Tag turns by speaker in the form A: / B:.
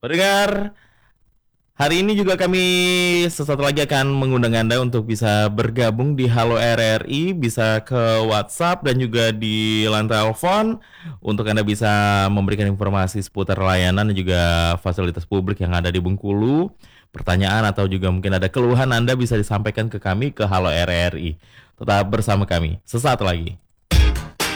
A: Pendengar, hari ini juga kami sesaat lagi akan mengundang Anda untuk bisa bergabung di Halo RRI, bisa ke WhatsApp dan juga di line telepon untuk Anda bisa memberikan informasi seputar layanan dan juga fasilitas publik yang ada di Bengkulu. Pertanyaan atau juga mungkin ada keluhan Anda bisa disampaikan ke kami ke Halo RRI. Tetap bersama kami sesaat lagi.